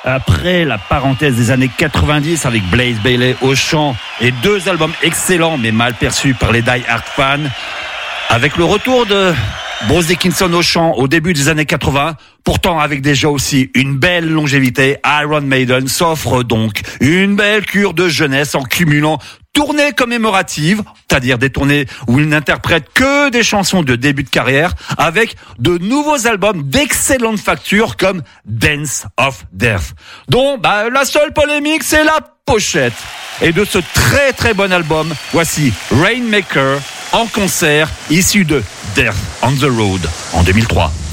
Après la parenthèse des années 90 avec Blaze Bayley au chant et 2 albums excellents mais mal perçus par les die-hard fans, avec le retour de Bruce Dickinson au chant au début des années 80, pourtant avec déjà aussi une belle longévité, Iron Maiden s'offre donc une belle cure de jeunesse en cumulant tournées commémoratives, c'est-à-dire des tournées où il n'interprète que des chansons de début de carrière, avec de nouveaux albums d'excellente facture comme Dance of Death, dont la seule polémique c'est la pochette. Et de ce très très bon album, voici Rainmaker en concert, issu de Death on the Road en 2003.